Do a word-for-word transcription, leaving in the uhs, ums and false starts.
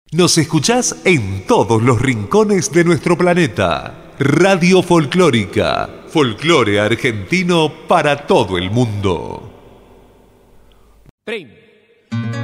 Nos escuchás en todos los rincones de nuestro planeta. Radio Folclórica, folclore argentino para todo el mundo. Prim.